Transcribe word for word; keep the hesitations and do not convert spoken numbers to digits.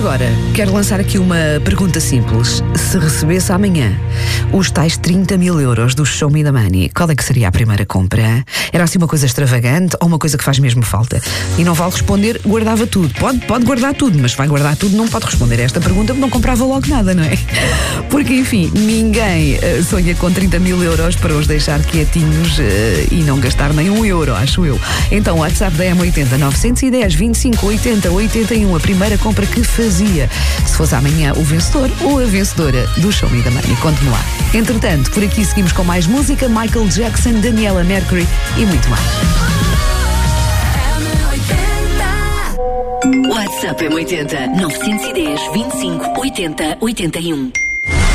agora, quero lançar aqui uma pergunta simples. Se recebesse amanhã os tais trinta mil euros do Show Me the Money, qual é que seria a primeira compra? Era assim uma coisa extravagante ou uma coisa que faz mesmo falta? E não vale responder, guardava tudo. Pode, pode guardar tudo, mas vai guardar tudo, não pode responder a esta pergunta porque não comprava logo nada, não é? Porque, enfim, ninguém uh, sonha com trinta mil euros para os deixar quietinhos uh, e não gastar nem um euro, acho eu. Então, WhatsApp da M oitenta, nove um zero, vinte e cinco, oitenta, oitenta e um, a primeira compra que fazia, se fosse amanhã o vencedor ou a vencedora do Show Me the Money. Conte-me lá. Entretanto, por aqui seguimos com mais música, Michael Jackson, Daniela Mercury e muito mais. WhatsApp M oitenta, nove um zero, vinte e cinco, oitenta, oitenta e um.